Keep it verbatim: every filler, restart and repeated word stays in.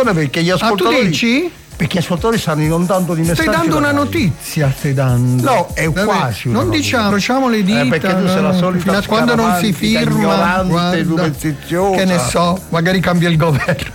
trasmissione perché gli ascoltatori. Ah, tu dici? Perché gli ascoltatori stanno inondando di messaggi. Stai dando una ormai. notizia, stai dando. No, è Vabbè, quasi una non notizia. diciamo, facciamo le dita. Eh, perché tu sei la no, solita fino a quando non si scaramantica, firma, ignorante, guarda, superstiziosa. che ne so, magari cambia il governo.